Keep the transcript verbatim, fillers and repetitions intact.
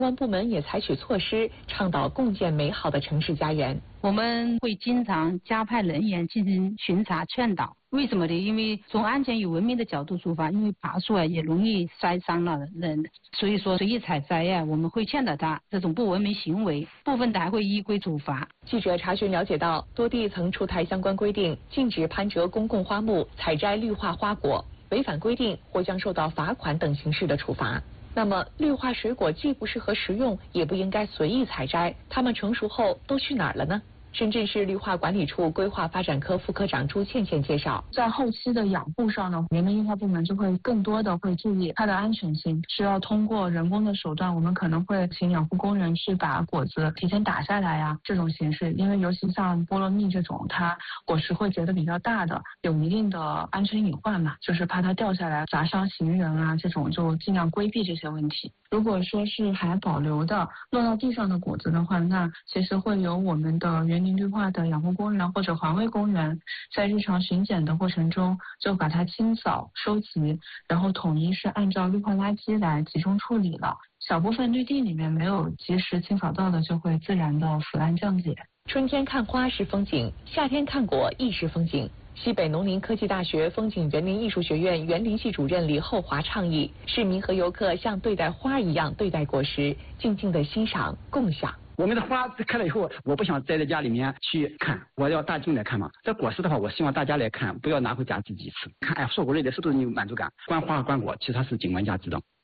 公安部门也采取措施，倡导共建美好的城市家园。 我们会经常加派人员进行巡查劝导。为什么呢？因为从安全与文明的角度出发，因为爬树啊也容易摔伤了人，所以说随意采摘呀、啊，我们会劝导他这种不文明行为，部分的还会依规处罚。 记者查询了解到，多地曾出台相关规定，禁止攀折公共花木、采摘绿化花果，违反规定或将受到罚款等形式的处罚。那么，绿化水果既不适合食用，也不应该随意采摘，它们成熟后都去哪儿了呢？深圳市绿化管理处规划发展科副科长朱倩倩介绍， 在后期的养护上呢，人民绿化部门就会更多的会注意它的安全性，是要通过人工的手段，我们可能会请养护工人去把果子提前打下来呀、啊，这种形式，因为尤其像菠萝蜜这种，它果实会结得比较大的，有一定的安全隐患嘛，就是怕它掉下来砸伤行人啊，这种就尽量规避这些问题。如果说是还保留的落到地上的果子的话，那其实会由我们的园林绿化的养护工人或者环卫工人在日常巡检的过程中就把它清扫收集，然后统一是按照绿化垃圾来集中处理了。小部分绿地里面没有及时清扫到的，就会自然的腐烂降解。 春天看花是风景，夏天看果亦是风景。西北农林科技大学风景园林艺术学院园林系主任李厚华倡议，市民和游客像对待花一样对待果实，静静的欣赏共享。 我们的花开了以后，我不想待在家里面去看，我要大众来看嘛。这果实的话，我希望大家来看，不要拿回家自己吃。看，哎，硕果累累，是不是你有满足感？观花和观果，其实它是景观价值的。